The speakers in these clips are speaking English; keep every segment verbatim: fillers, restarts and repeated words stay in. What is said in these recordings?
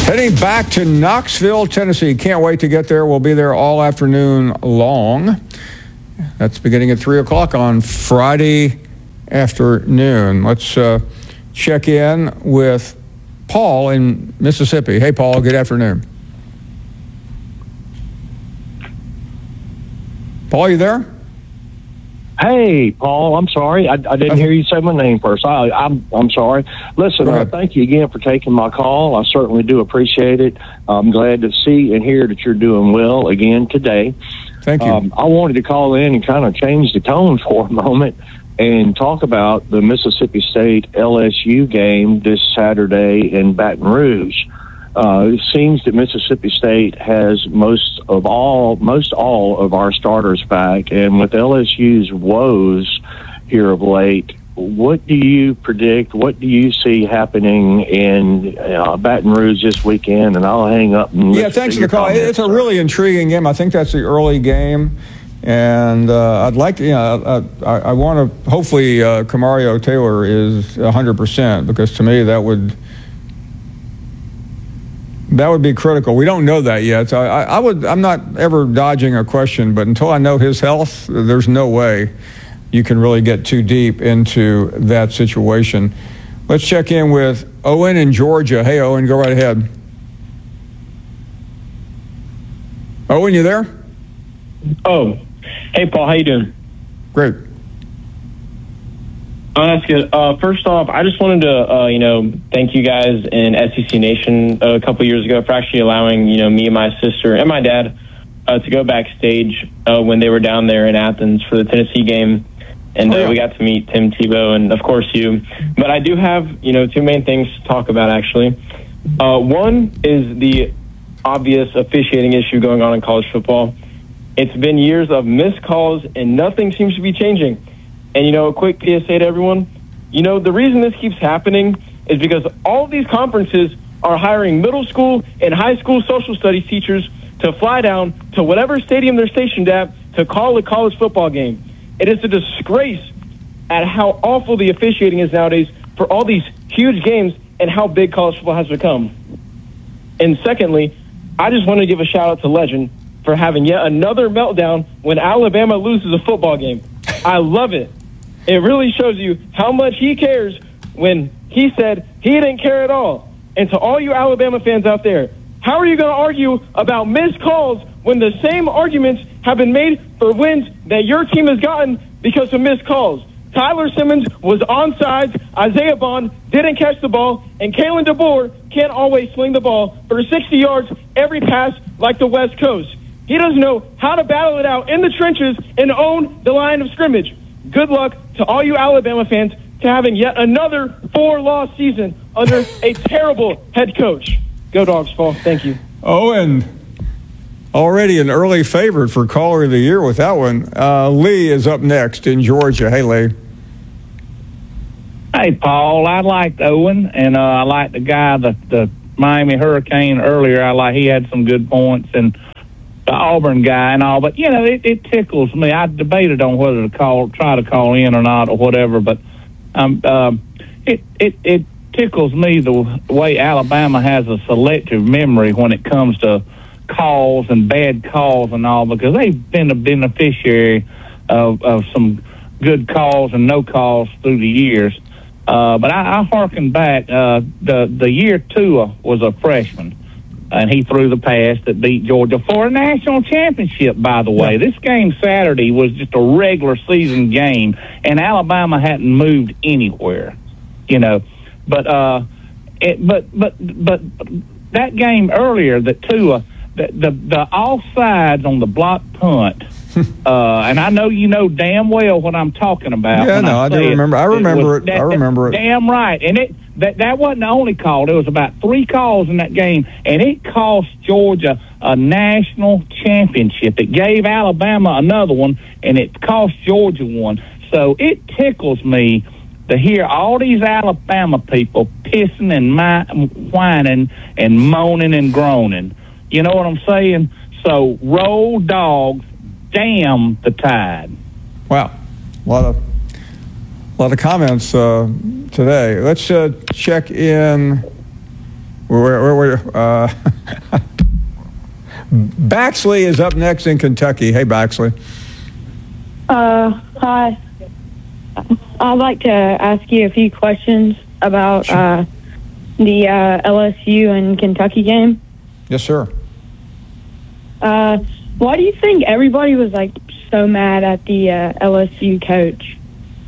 Heading back to Knoxville, Tennessee. Can't wait to get there. We'll be there all afternoon long. That's beginning at three o'clock on Friday afternoon. Let's uh, check in with Paul in Mississippi. Hey, Paul, good afternoon. Paul, are you there? Hey, Paul, I'm sorry. I, I didn't hear you say my name first. I, I'm I'm sorry. Listen, uh, thank you again for taking my call. I certainly do appreciate it. I'm glad to see and hear that you're doing well again today. Thank you. Um, I wanted to call in and kind of change the tone for a moment and talk about the Mississippi State L S U game this Saturday in Baton Rouge. Uh, it seems that Mississippi State has most of all, most all of our starters back, and with L S U's woes here of late, what do you predict? What do you see happening in uh, Baton Rouge this weekend? And I'll hang up. And yeah, thanks for the call. Comments. It's a really intriguing game. I think that's the early game, and uh, I'd like to. You know, I, I want to. Hopefully, uh, Camario Taylor is one hundred percent, because to me that would. That would be critical. We don't know that yet. So I, I would. I'm not ever dodging a question, but until I know his health, there's no way you can really get too deep into that situation. Let's check in with Owen in Georgia. Hey, Owen, go right ahead. Owen, you there? Oh, hey, Paul. How you doing? Great. Oh, that's good. Uh, first off, I just wanted to, uh, you know, thank you guys in S E C Nation a couple years ago for actually allowing, you know, me and my sister and my dad uh, to go backstage uh, when they were down there in Athens for the Tennessee game. And uh, we got to meet Tim Tebow and, of course, you. But I do have, you know, two main things to talk about, actually. Uh, one is the obvious officiating issue going on in college football. It's been years of missed calls, and nothing seems to be changing. And, you know, a quick P S A to everyone, you know, the reason this keeps happening is because all these conferences are hiring middle school and high school social studies teachers to fly down to whatever stadium they're stationed at to call a college football game. It is a disgrace at how awful the officiating is nowadays for all these huge games and how big college football has become. And secondly, I just want to give a shout out to Legend for having yet another meltdown when Alabama loses a football game. I love it. It really shows you how much he cares when he said he didn't care at all. And to all you Alabama fans out there, how are you going to argue about missed calls when the same arguments have been made for wins that your team has gotten because of missed calls? Tyler Simmons was onside, Isaiah Bond didn't catch the ball, and Kalen DeBoer can't always sling the ball for sixty yards every pass like the West Coast. He doesn't know how to battle it out in the trenches and own the line of scrimmage. Good luck to all you Alabama fans to having yet another four-loss season under a terrible head coach. Go Dogs, Paul. Thank you. Owen, already an early favorite for Caller of the Year with that one. Uh, Lee is up next in Georgia. Hey, Lee. Hey, Paul. I liked Owen, and uh, I liked the guy, the, the Miami Hurricane earlier. I like he had some good points, and the Auburn guy and all, but you know, it, it tickles me. I debated on whether to call, try to call in or not, or whatever. But um, uh, it it it tickles me the way Alabama has a selective memory when it comes to calls and bad calls and all, because they've been a beneficiary of, of some good calls and no calls through the years. Uh, but I, I hearken back. Uh, the the year Tua was a freshman. And he threw the pass that beat Georgia for a national championship, by the way. Yeah. This game Saturday was just a regular season game, and Alabama hadn't moved anywhere, you know. But uh, it, but but but that game earlier, that Tua, the the, the offsides on the block punt, uh, and I know you know damn well what I'm talking about. Yeah, no, I, I do remember. I remember it. it. That, I remember it. Damn right, and it. That that wasn't the only call. There was about three calls in that game, and it cost Georgia a national championship. It gave Alabama another one, and it cost Georgia one. So it tickles me to hear all these Alabama people pissing and mi- whining and moaning and groaning. You know what I'm saying? So roll Dogs, damn the Tide. Wow, a lot of a lot of comments uh, today. Let's uh, check in Where, where, where, uh, Baxley is up next in Kentucky. Hey, Baxley. Uh, hi. I'd like to ask you a few questions about uh, the uh, L S U and Kentucky game. Yes, sir. Uh, why do you think everybody was like so mad at the uh, L S U coach?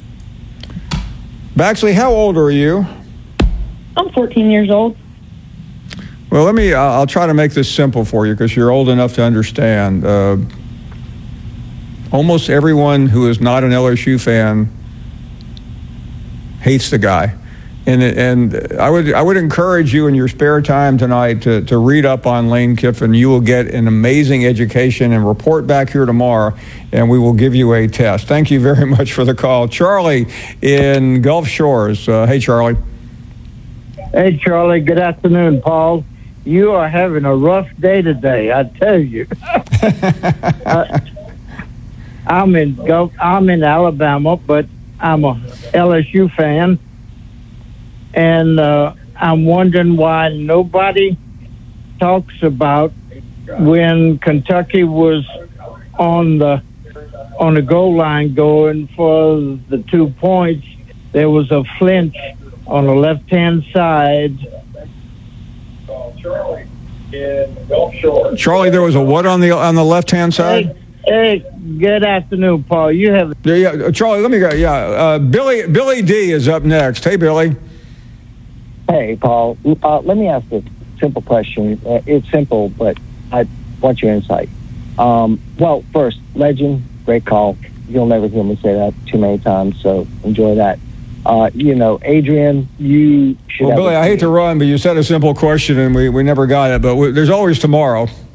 Baxley, how old are you? I'm fourteen years old. Well, let me, I'll try to make this simple for you because you're old enough to understand. Uh, almost everyone who is not an L S U fan hates the guy. And, and I would I would encourage you in your spare time tonight to, to read up on Lane Kiffin. You will get an amazing education and report back here tomorrow, and we will give you a test. Thank you very much for the call. Charlie in Gulf Shores. Uh, hey, Charlie. Hey, Charlie. Good afternoon, Paul. You are having a rough day today, I tell you. uh, I'm in Gulf, I'm in Alabama, but I'm a L S U fan, and uh, I'm wondering why nobody talks about when Kentucky was on the on the goal line going for the two points. There was a flinch on the left-hand side. Charlie in Gulf Shores. Charlie, there was a what on the on the left-hand side? Hey, hey, good afternoon, Paul. You have Yeah, yeah, Charlie, let me go. Yeah, uh, Billy Billy D is up next. Hey, Billy. Hey, Paul. Uh, let me ask a simple question. Uh, it's simple, but I want your insight. Um, well, first, legend, great call. You'll never hear me say that too many times, so enjoy that. Uh, you know, Adrian, you should Well, have Billy, a- I hate to run, but you said a simple question and we, we never got it. But we, there's always tomorrow.